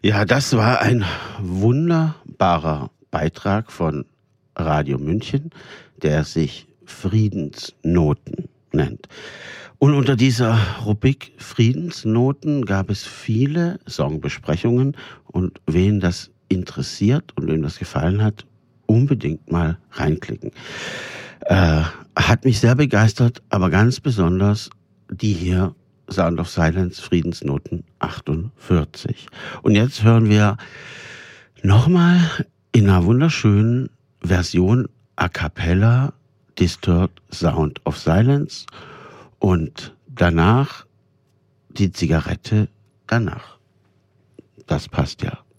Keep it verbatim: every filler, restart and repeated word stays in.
Ja, das war ein wunderbarer Beitrag von Radio München, der sich Friedensnoten nennt. Und unter dieser Rubrik Friedensnoten gab es viele Songbesprechungen und wen das interessiert und wem das gefallen hat, unbedingt mal reinklicken. Äh, hat mich sehr begeistert, aber ganz besonders die hier Sound of Silence Friedensnoten achtundvierzig. Und jetzt hören wir nochmal in einer wunderschönen Version a cappella Disturbed Sound of Silence und danach die Zigarette danach. Das passt ja.